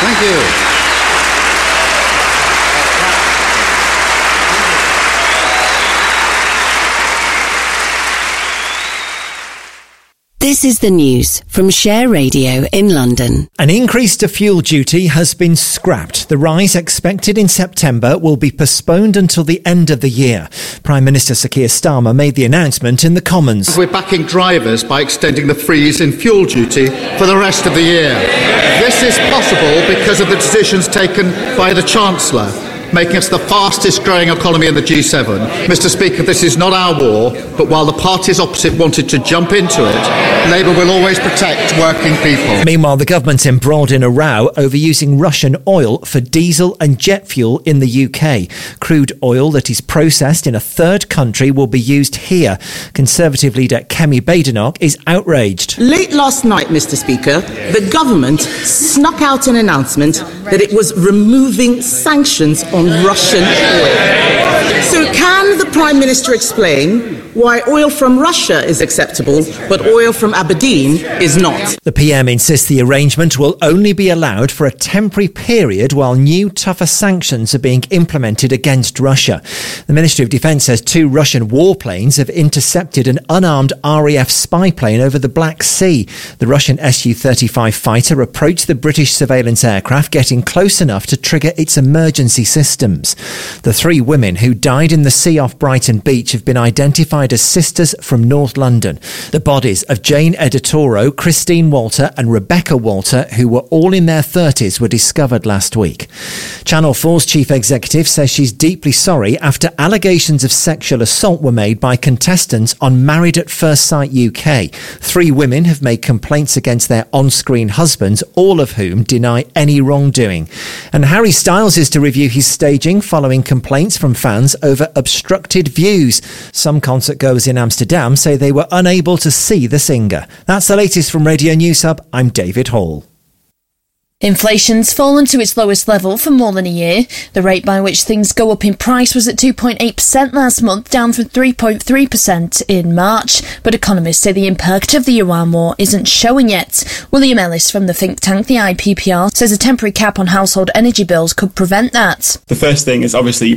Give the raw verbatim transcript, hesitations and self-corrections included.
Thank you. This is the news from Share Radio in London. An increase to fuel duty has been scrapped. The rise expected in September will be postponed until the end of the year. Prime Minister Sir Keir Starmer made the announcement in the Commons. We're backing drivers by extending the freeze in fuel duty for the rest of the year. This is possible because of the decisions taken by the Chancellor, making us the fastest growing economy in the G seven. Mister Speaker, this is not our war, but while the parties opposite wanted to jump into it, Labour will always protect working people. Meanwhile, the government's embroiled in a row over using Russian oil for diesel and jet fuel in the U K. Crude oil that is processed in a third country will be used here. Conservative leader Kemi Badenoch is outraged. Late last night, Mister Speaker, the government snuck out an announcement that it was removing sanctions on Russian oil. So can the Prime Minister explain why oil from Russia is acceptable, but oil from Aberdeen is not? The P M insists the arrangement will only be allowed for a temporary period while new, tougher sanctions are being implemented against Russia. The Ministry of Defence says two Russian warplanes have intercepted an unarmed R A F spy plane over the Black Sea. The Russian S U thirty-five fighter approached the British surveillance aircraft, getting close enough to trigger its emergency systems. The three women who died in the sea off Brighton Beach have been identified as sisters from North London. The bodies of Jane Editoro, Christine Walter and Rebecca Walter, who were all in their thirties, were discovered last week. Channel four's chief executive says she's deeply sorry after allegations of sexual assault were made by contestants on Married at First Sight U K. Three women have made complaints against their on-screen husbands, all of whom deny any wrongdoing. And Harry Styles is to review his staging following complaints from fans over obstructed views. Some concert goers in Amsterdam say they were unable to see the singer. That's the latest from Radio News Hub. I'm David Hall. Inflation's fallen to its lowest level for more than a year. The rate by which things go up in price was at two point eight percent last month, down from three point three percent in March. But economists say the impact of the Iran war isn't showing yet. William Ellis from the think tank, the I P P R, says a temporary cap on household energy bills could prevent that. The first thing is obviously